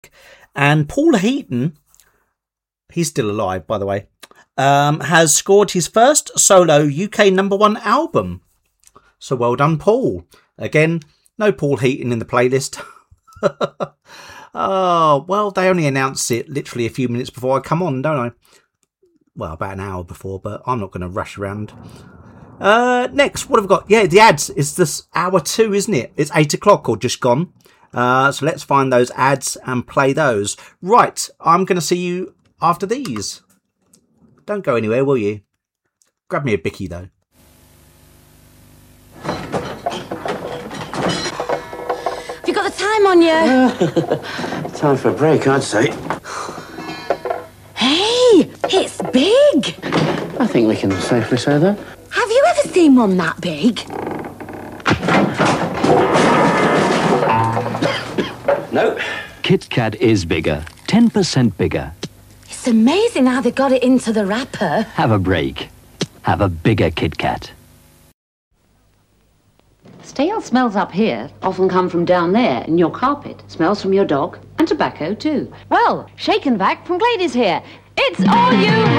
And Paul Heaton, he's still alive, by the way, has scored his first solo UK #1 album. So well done, Paul. Again, no Paul Heaton in the playlist. Oh, well, they only announce it literally a few minutes before I come on, don't I? Well, about an hour before, but I'm not going to rush around. Next, what have we got? Yeah, the ads. It's this hour 2, isn't it? It's 8 o'clock or just gone. So let's find those ads and play those. Right, I'm going to see you after these. Don't go anywhere, will you? Grab me a bicky, though. Have you got the time on you? Time for a break, I'd say. Hey, it's big. I think we can safely say that. Have you ever seen one that big? No. KitKat is bigger, 10% bigger. It's amazing how they got it into the wrapper. Have a break. Have a bigger KitKat. Stale smells up here often come from down there in your carpet. Smells from your dog and tobacco too. Well, Shake and Vac from Glady's here. It's all you